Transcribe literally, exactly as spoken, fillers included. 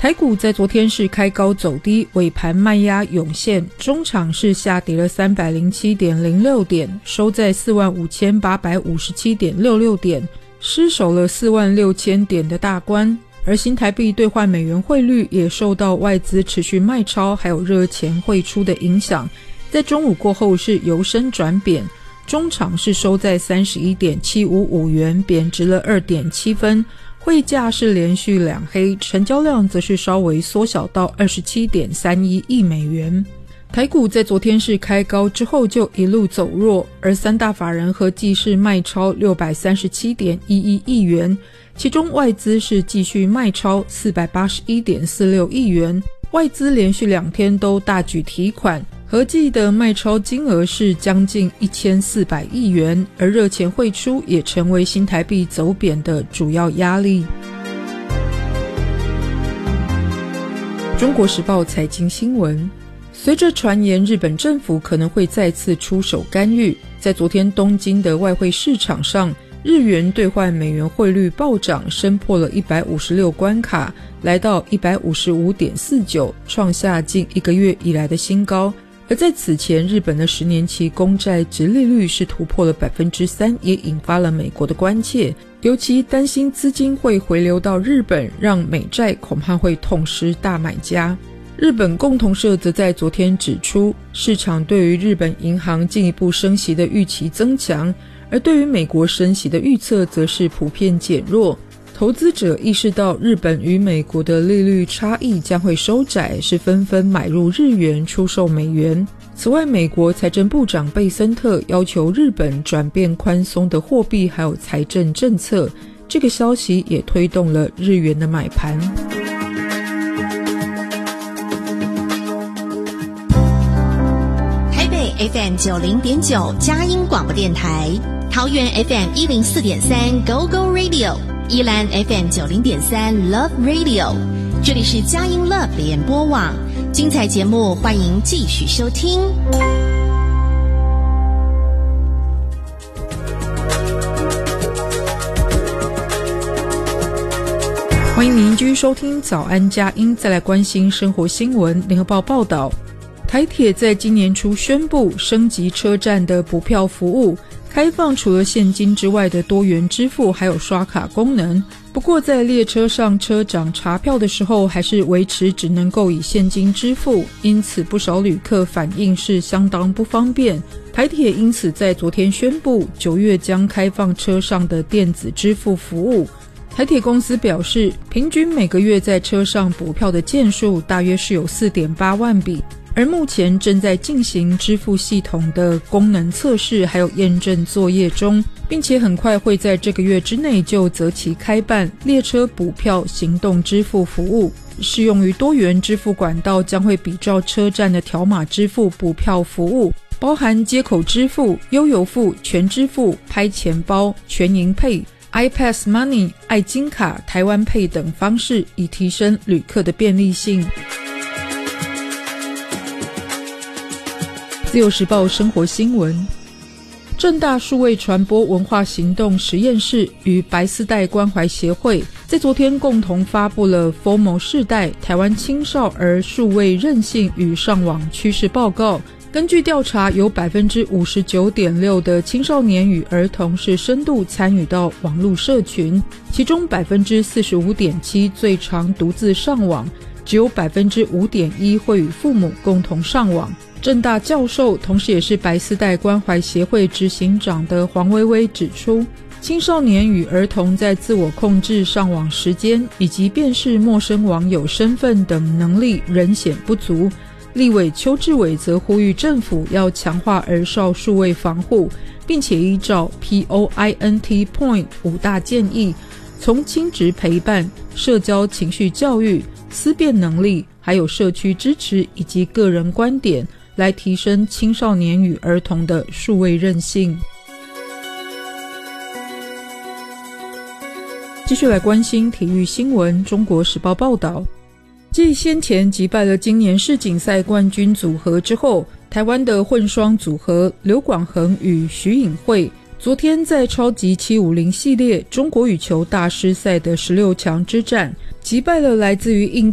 台股在昨天是开高走低，尾盘卖压涌现，中场是下跌了 三百零七点零六点，收在 四万五千八百五十七点六六点，失守了四万六千点的大关。而新台币兑换美元汇率也受到外资持续卖超还有热钱汇出的影响，在中午过后是由升转贬，中场是收在 三十一点七五五元，贬值了 二点七分，汇价是连续两黑，成交量则是稍微缩小到 二十七点三一亿美元。台股在昨天是开高之后就一路走弱，而三大法人合计是卖超 六百三十七点一一亿元，其中外资是继续卖超 四百八十一点四六亿元，外资连续两天都大举提款，合计的卖超金额是将近一千四百亿元，而热钱汇出也成为新台币走贬的主要压力。中国时报财经新闻，随着传言日本政府可能会再次出手干预，在昨天东京的外汇市场上，日元兑换美元汇率暴涨，升破了一百五十六关卡，来到 一百五十五点四九，创下近一个月以来的新高。而在此前，日本的十年期公债殖利率是突破了 百分之三， 也引发了美国的关切，尤其担心资金会回流到日本，让美债恐怕会痛失大买家。日本共同社则在昨天指出，市场对于日本银行进一步升息的预期增强，而对于美国升息的预测则是普遍减弱。投资者意识到日本与美国的利率差异将会收窄，是纷纷买入日元出售美元。此外，美国财政部长贝森特要求日本转变宽松的货币还有财政政策，这个消息也推动了日元的买盘。 F M 九十点九 佳音广播电台，桃园 F M 一零四点三 Go Go Radio， 宜兰 F M 九十点三 Love Radio， 这里是佳音 Love 联播网，精彩节目欢迎继续收听。 欢迎您继续收听早安佳音，再来关心生活新闻。联合报报道，台铁在今年初宣布升级车站的补票服务，开放除了现金之外的多元支付还有刷卡功能。不过在列车上车长查票的时候还是维持只能够以现金支付，因此不少旅客反映是相当不方便。台铁因此在昨天宣布，九月将开放车上的电子支付服务。台铁公司表示，平均每个月在车上补票的件数大约是有 四点八万笔，而目前正在进行支付系统的功能测试还有验证作业中，并且很快会在这个月之内就择期开办列车补票行动支付服务。适用于多元支付管道将会比照车站的条码支付补票服务，包含接口支付、悠游付、全支付、拍钱包、全银配、iPass Money、爱金卡、台湾配等方式，以提升旅客的便利性。自由时报生活新闻，政大数位传播文化行动实验室与白丝带关怀协会在昨天共同发布了 F O M O 世代台湾青少儿数位韧性与上网趋势报告。根据调查，有 百分之五十九点六 的青少年与儿童是深度参与到网络社群，其中 百分之四十五点七 最常独自上网，只有 百分之五点一 会与父母共同上网。政大教授同时也是白丝带关怀协会执行长的黄薇薇指出，青少年与儿童在自我控制上网时间以及辨识陌生网友身份等能力仍显不足。立委邱志伟则呼吁政府要强化儿少数位防护，并且依照 P O I N T Point 五大建议，从亲职陪伴、社交情绪教育、思辨能力，还有社区支持以及个人观点，来提升青少年与儿童的数位韧性。继续来关心体育新闻，中国时报报道，继先前击败了今年世锦赛冠军组合之后，台湾的混双组合刘广恒与徐颖慧昨天在超级七五零系列中国羽球大师赛的十六强之战，击败了来自于印